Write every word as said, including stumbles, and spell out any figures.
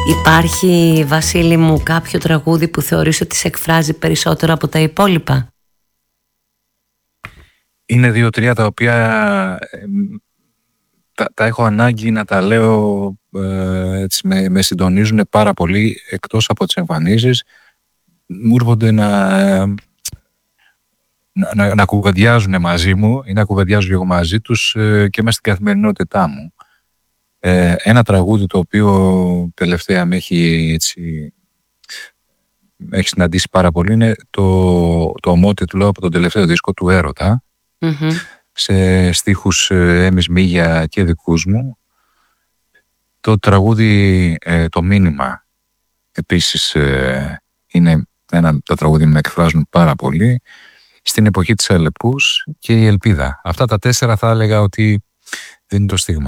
Υπάρχει, Βασίλη μου, κάποιο τραγούδι που θεωρείς ότι σε εκφράζει περισσότερο από τα υπόλοιπα? Είναι δύο-τρία τα οποία ε, τα, τα έχω ανάγκη να τα λέω, ε, έτσι, με, με συντονίζουν πάρα πολύ. Εκτός από τις εμφανίσεις μου έρχονται να, να, να, να κουβεντιάζουν μαζί μου ή να κουβεντιάζω εγώ μαζί τους ε, και μέσα στην καθημερινότητά μου. Ε, ένα τραγούδι το οποίο τελευταία με έχει, έτσι, με έχει συναντήσει πάρα πολύ είναι το, το ομότιτλο από τον τελευταίο δίσκο του Έρωτα, Mm-hmm. σε στίχους ε, Έμις Μίγια και δικούς μου. Το τραγούδι, ε, το μήνυμα, επίσης ε, είναι ένα από τα τραγούδια που με εκφράζουν πάρα πολύ. Στην εποχή της Αλεπούς και η Ελπίδα. Αυτά τα τέσσερα θα έλεγα ότι δεν είναι το στίγμα.